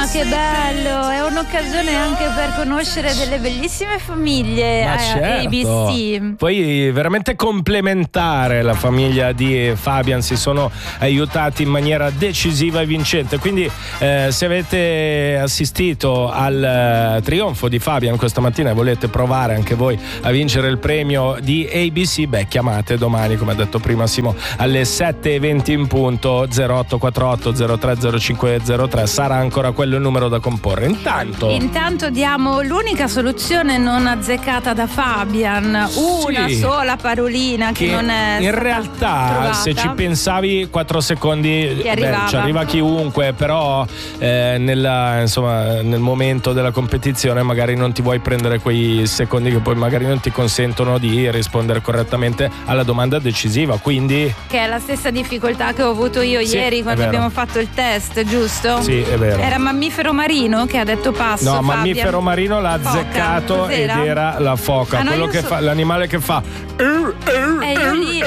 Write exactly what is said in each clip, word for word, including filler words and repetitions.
che bello, è un'occasione anche per conoscere delle bellissime famiglie. Ma a certo. A B C. Poi veramente complementare la famiglia di Fabian, si sono aiutati in maniera decisiva e vincente, quindi eh, se avete assistito al eh, trionfo di Fabian questa mattina e volete provare anche voi a vincere il premio di A B C, beh, chiamate domani, come ha detto prima Simo, alle sette e venti in punto. Zero otto quattro otto zero tre zero cinque zero tre sarà ancora quello il numero da comporre. Intanto Intanto diamo l'unica soluzione non azzeccata da Fabian, una Sì. sola parolina che, che non è in stata realtà trovata. se ci pensavi quattro secondi Ti beh, arrivava. ci arriva chiunque, però eh, nella, insomma, nel momento della competizione magari non ti vuoi prendere quei secondi che poi magari non ti consentono di rispondere correttamente alla domanda decisiva, quindi Che è la stessa difficoltà che ho avuto io Sì, ieri è quando vero. abbiamo fatto il test, giusto? sì, è vero. Era mammifero marino che ha detto passo. No, Fabian. mammifero marino l'ha Foca, azzeccato cos'era? ed era la foca, Ah, no, quello io che so- fa, l'animale che fa. E io lì.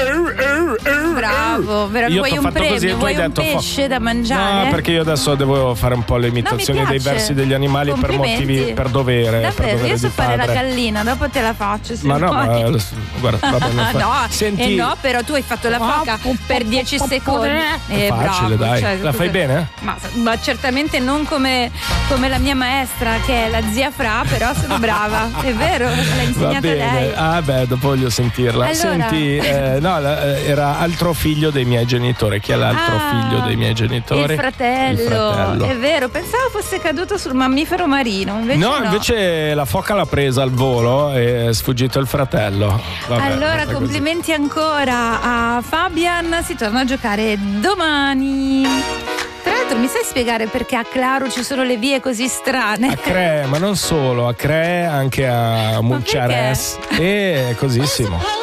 Bravo, vero? Io Vuoi t'ho un fatto premio? così e tu Vuoi hai un detto fo- pesce da mangiare? No, perché io adesso devo fare un po' le imitazioni No, mi dei piace. versi degli animali per Complimenti. motivi, per dovere. per Davvero, dovere io so di fare la padre. gallina, dopo te la faccio. Se Ma no, vuoi. ma eh, guarda, va bene. fa- no, Senti, eh no, però tu hai fatto la foca per dieci secondi. è Eh, facile, bravo, dai. cioè, La fai cosa- bene? Ma, ma certamente non come, come la mia maestra, che è la zia Fra, però sono brava. È vero, l'ha Va insegnata bene. lei. Ah, beh, dopo voglio sentirla. Allora. Senti, eh, no, la- eh, era altro figlio dei miei genitori. Chi è l'altro Ah, figlio dei miei genitori? Il fratello. Il fratello. È vero, pensavo fosse caduto sul mammifero marino. Invece No, no, invece la foca l'ha presa al volo e è sfuggito il fratello. Vabbè, allora, fatta così. complimenti ancora a Fabian. Si torna a giocare domani. Tra l'altro, mi sai spiegare perché a Claro ci sono le vie così strane? A Cre, ma non solo, a Cre, anche a Mulciares e cosissimo.